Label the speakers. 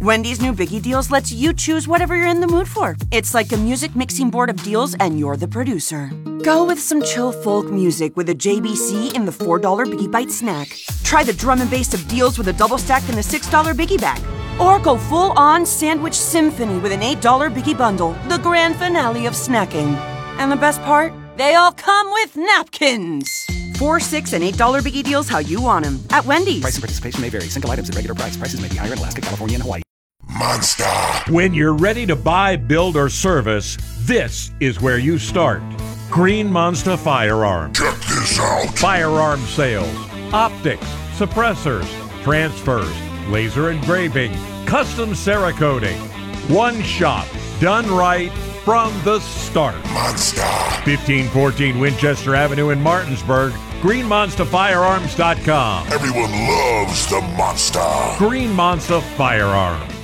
Speaker 1: Wendy's new Biggie Deals lets you choose whatever you're in the mood for. It's like a music mixing board of deals, and you're the producer. Go with some chill folk music with a JBC in the $4 Biggie Bite snack. Try the drum and bass of deals with a double stack in the $6 Biggie Bag. Or go full-on sandwich symphony with an $8 Biggie Bundle, the grand finale of snacking. And the best part? They all come with napkins. $4, $6, and $8 Biggie Deals how you want them at Wendy's.
Speaker 2: Price and participation may vary. Single items at regular price. Prices may be higher in Alaska, California, and Hawaii.
Speaker 3: Monster.
Speaker 4: When you're ready to buy, build, or service, this is where you start. Green Monster Firearms.
Speaker 3: Check this out.
Speaker 4: Firearm sales, optics, suppressors, transfers, laser engraving, custom Cerakoting. One shop, done right from the start.
Speaker 3: Monster.
Speaker 4: 1514 Winchester Avenue in Martinsburg. GreenMonsterFirearms.com.
Speaker 3: Everyone loves the monster.
Speaker 4: Green Monster Firearms.